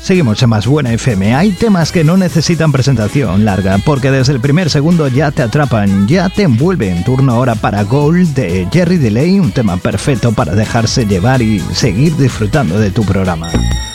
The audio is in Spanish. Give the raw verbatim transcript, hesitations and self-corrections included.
Seguimos en Más Buena F M. Hay temas que no necesitan presentación larga, porque desde el primer segundo ya te atrapan, ya te envuelven. Turno ahora para Gold de Jerry Delay, un tema perfecto para dejarse llevar y seguir disfrutando de tu programa.